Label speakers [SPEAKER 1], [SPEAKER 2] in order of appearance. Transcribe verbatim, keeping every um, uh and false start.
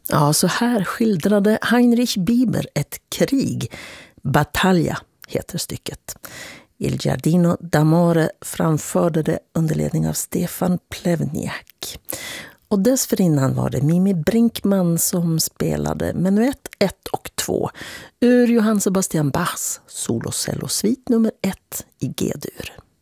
[SPEAKER 1] Ja, så här skildrade Heinrich Bieber ett krig. Battaglia heter stycket. Il Giardino d'Amore framförde det under ledning av Stefan Plevniak. Och dessförinnan var det Mimi Brinkman som spelade menuett ett och två ur Johann Sebastian Bachs solocellosvit nummer ett i G-dur.